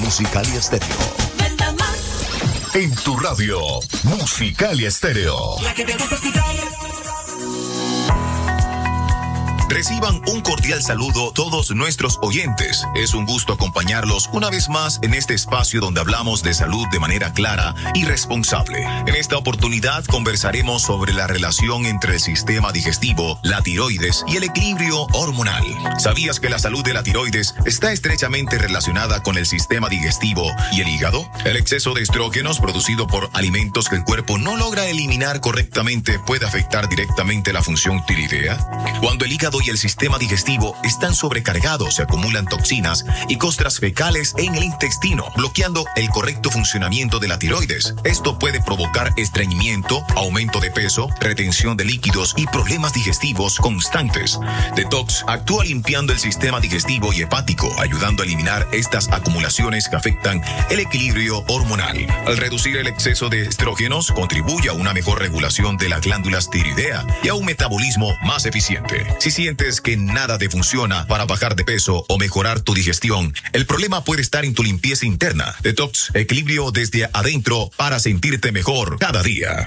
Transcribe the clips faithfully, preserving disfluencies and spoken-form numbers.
Musicalia Estéreo. En tu radio, Musicalia Estéreo. La que te gusta escuchar. Reciban un cordial saludo todos nuestros oyentes. Es un gusto acompañarlos una vez más en este espacio donde hablamos de salud de manera clara y responsable. En esta oportunidad conversaremos sobre la relación entre el sistema digestivo, la tiroides y el equilibrio hormonal. ¿Sabías que la salud de la tiroides está estrechamente relacionada con el sistema digestivo y el hígado? El exceso de estrógenos producido por alimentos que el cuerpo no logra eliminar correctamente puede afectar directamente la función tiroidea. Cuando el hígado y el sistema digestivo están sobrecargados, se acumulan toxinas y costras fecales en el intestino, bloqueando el correcto funcionamiento de la tiroides. Esto puede provocar estreñimiento, aumento de peso, retención de líquidos y problemas digestivos constantes. Detox actúa limpiando el sistema digestivo y hepático, ayudando a eliminar estas acumulaciones que afectan el equilibrio hormonal. Al reducir el exceso de estrógenos, contribuye a una mejor regulación de las glándulas tiroidea y a un metabolismo más eficiente. Si sientes que nada te funciona para bajar de peso o mejorar tu digestión, el problema puede estar en tu limpieza interna. Detox, equilibrio desde adentro para sentirte mejor cada día.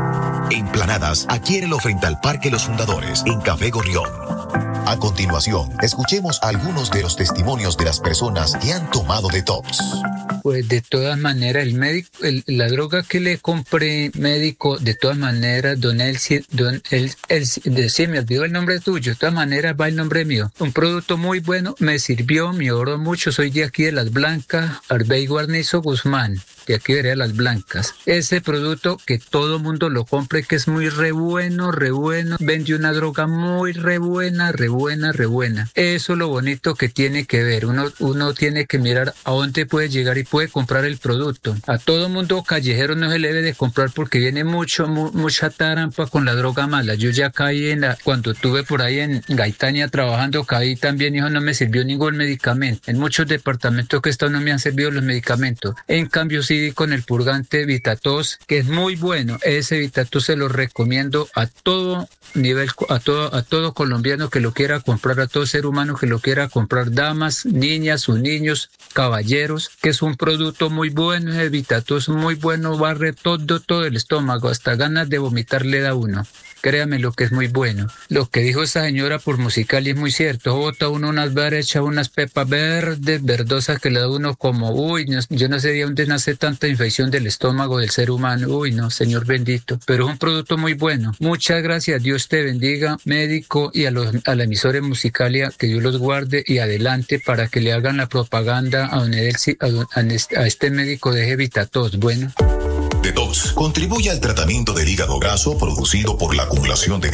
En Planadas, adquiérelo frente al Parque Los Fundadores, en Café Gorrión. A continuación, escuchemos algunos de los testimonios de las personas que han tomado Detox. Pues de todas maneras, el médico, el, la droga que le compré, médico, de todas maneras, don Elsie, don El, El, El, sí, me olvidó el nombre tuyo, de todas maneras va el nombre mío. Un producto muy bueno, me sirvió, me oró mucho, soy de aquí de Las Blancas, Arbey Guarnizo Guzmán, de aquí de Las Blancas. Ese producto que todo mundo lo compre, que es muy re bueno, re bueno, vende una droga muy re buena, re buena, re buena. Eso es lo bonito que tiene que ver, uno, uno tiene que mirar a dónde puede llegar y puede comprar el producto. A todo mundo callejero no se le debe de comprar porque viene mucho, mu, mucha tarampa con la droga mala. Yo ya caí en la, cuando estuve por ahí en Gaitania trabajando, caí también, hijo, no me sirvió ningún medicamento. En muchos departamentos que he estado no me han servido los medicamentos. En cambio, sí, con el purgante Vitatos, que es muy bueno. Ese Vitatos se lo recomiendo a todo nivel, a todo, a todo colombiano que lo quiera comprar, a todo ser humano que lo quiera comprar, damas, niñas o niños, caballeros, que es un producto muy bueno. Ese Vitatos muy bueno, barre todo, todo el estómago, hasta ganas de vomitar le da uno. Créame lo que es muy bueno. Lo que dijo esa señora por Musicalia es muy cierto. Bota uno unas veras, echa unas pepas verdes, verdosas que le da uno como, uy, no, yo no sé de dónde nace tanta infección del estómago del ser humano. Uy, no, Señor bendito. Pero es un producto muy bueno. Muchas gracias. Dios te bendiga, médico, y a, los, a la emisora Musicalia, que Dios los guarde y adelante para que le hagan la propaganda a, don Edelsi, a, don, a este médico de Vitatos. Bueno. Detox contribuye al tratamiento del hígado graso producido por la acumulación de